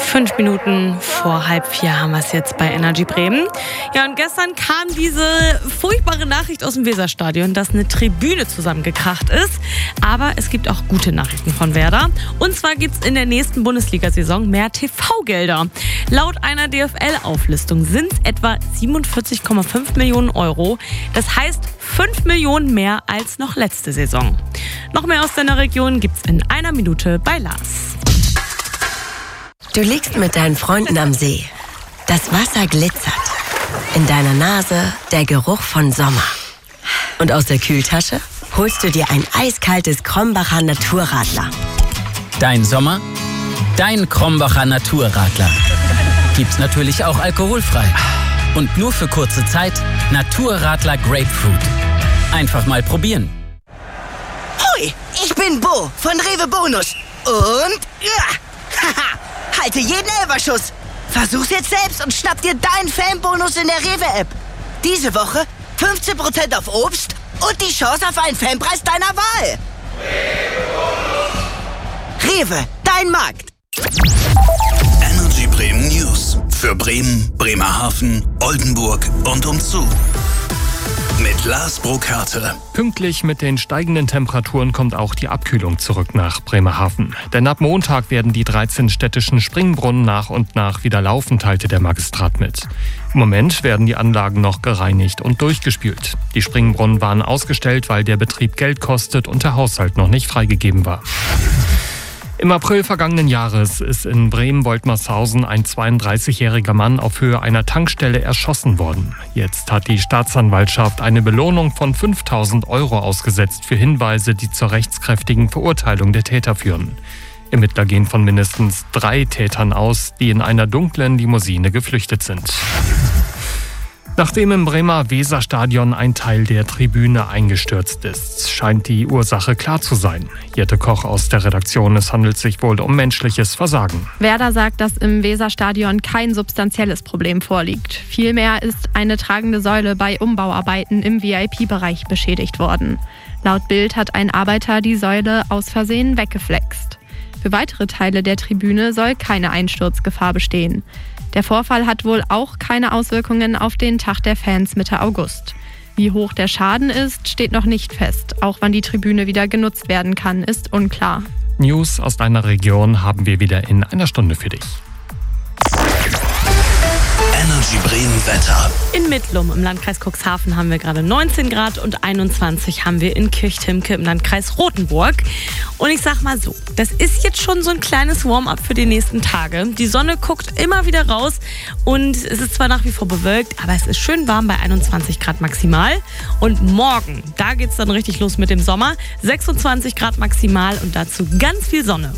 5 Minuten vor 3:30 haben wir es jetzt bei Energy Bremen. Ja, und gestern kam diese furchtbare Nachricht aus dem Weserstadion, dass eine Tribüne zusammengekracht ist. Aber es gibt auch gute Nachrichten von Werder. Und zwar gibt es in der nächsten Bundesliga-Saison mehr TV-Gelder. Laut einer DFL-Auflistung sind es etwa 47,5 Millionen Euro. Das heißt 5 Millionen mehr als noch letzte Saison. Noch mehr aus deiner Region gibt's in einer Minute bei Lars. Du liegst mit deinen Freunden am See. Das Wasser glitzert. In deiner Nase der Geruch von Sommer. Und aus der Kühltasche holst du dir ein eiskaltes Krombacher Naturradler. Dein Sommer, dein Krombacher Naturradler. Gibt's natürlich auch alkoholfrei. Und nur für kurze Zeit Naturradler Grapefruit. Einfach mal probieren. Hoi, ich bin Bo von Rewe Bonus. Und halte jeden Elferschuss. Versuch's jetzt selbst und schnapp dir deinen Fanbonus in der Rewe-App. Diese Woche 15% auf Obst und die Chance auf einen Fanpreis deiner Wahl. Rewe, dein Markt. Energy Bremen News. Für Bremen, Bremerhaven, Oldenburg und umzu. Mit Lars Burkhardt. Pünktlich mit den steigenden Temperaturen kommt auch die Abkühlung zurück nach Bremerhaven. Denn ab Montag werden die 13 städtischen Springbrunnen nach und nach wieder laufen, teilte der Magistrat mit. Im Moment werden die Anlagen noch gereinigt und durchgespült. Die Springbrunnen waren ausgestellt, weil der Betrieb Geld kostet und der Haushalt noch nicht freigegeben war. Im April vergangenen Jahres ist in Bremen-Woltmershausen ein 32-jähriger Mann auf Höhe einer Tankstelle erschossen worden. Jetzt hat die Staatsanwaltschaft eine Belohnung von 5.000 Euro ausgesetzt für Hinweise, die zur rechtskräftigen Verurteilung der Täter führen. Ermittler gehen von mindestens 3 Tätern aus, die in einer dunklen Limousine geflüchtet sind. Nachdem im Bremer Weserstadion ein Teil der Tribüne eingestürzt ist, scheint die Ursache klar zu sein. Jette Koch aus der Redaktion, es handelt sich wohl um menschliches Versagen. Werder sagt, dass im Weserstadion kein substanzielles Problem vorliegt. Vielmehr ist eine tragende Säule bei Umbauarbeiten im VIP-Bereich beschädigt worden. Laut Bild hat ein Arbeiter die Säule aus Versehen weggeflext. Für weitere Teile der Tribüne soll keine Einsturzgefahr bestehen. Der Vorfall hat wohl auch keine Auswirkungen auf den Tag der Fans Mitte August. Wie hoch der Schaden ist, steht noch nicht fest. Auch wann die Tribüne wieder genutzt werden kann, ist unklar. News aus deiner Region haben wir wieder in einer Stunde für dich. Energy Bremen Wetter. In Mittlum im Landkreis Cuxhaven haben wir gerade 19 Grad und 21 haben wir in Kirchtimke im Landkreis Rothenburg. Und ich sag mal so, das ist jetzt schon so ein kleines Warm-up für die nächsten Tage. Die Sonne guckt immer wieder raus und es ist zwar nach wie vor bewölkt, aber es ist schön warm bei 21 Grad maximal. Und morgen, da geht's dann richtig los mit dem Sommer. 26 Grad maximal und dazu ganz viel Sonne.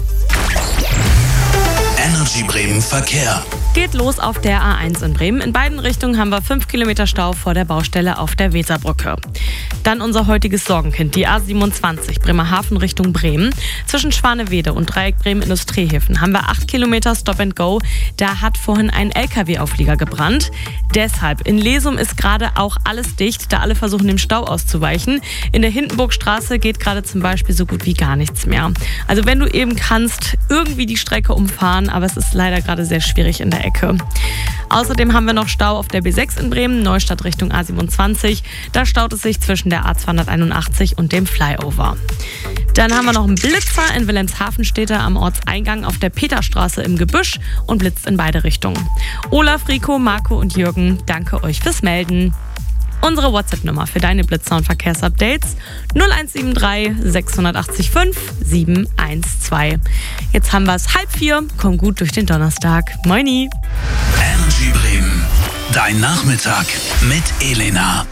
Energy Bremen Verkehr. Geht los auf der A1 in Bremen. In beiden Richtungen haben wir 5 Kilometer Stau vor der Baustelle auf der Weserbrücke. Dann unser heutiges Sorgenkind, die A27 Bremerhaven Richtung Bremen. Zwischen Schwanewede und Dreieck Bremen Industriehäfen haben wir 8 Kilometer Stop and Go. Da hat vorhin ein LKW-Auflieger gebrannt. Deshalb, in Lesum ist gerade auch alles dicht, da alle versuchen, dem Stau auszuweichen. In der Hindenburgstraße geht gerade zum Beispiel so gut wie gar nichts mehr. Also wenn du eben kannst, irgendwie die Strecke umfahren, aber es ist leider gerade sehr schwierig in der Ecke. Außerdem haben wir noch Stau auf der B6 in Bremen, Neustadt Richtung A27. Da staut es sich zwischen der A281 und dem Flyover. Dann haben wir noch einen Blitzer in Wilhelmshaven, steht er am Ortseingang auf der Peterstraße im Gebüsch und blitzt in beide Richtungen. Olaf, Rico, Marco und Jürgen, danke euch fürs Melden. Unsere WhatsApp-Nummer für deine Blitzer- und Verkehrsupdates 0173 680 5 712. Jetzt haben wir es 3:30. Komm gut durch den Donnerstag. Moini. Energy Bremen. Dein Nachmittag mit Elena.